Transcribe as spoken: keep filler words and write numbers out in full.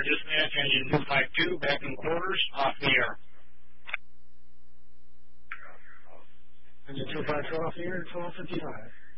Tower Dispatch, engine two five two, back in quarters, off the air. Engine two five two off the air, twelve fifty-five.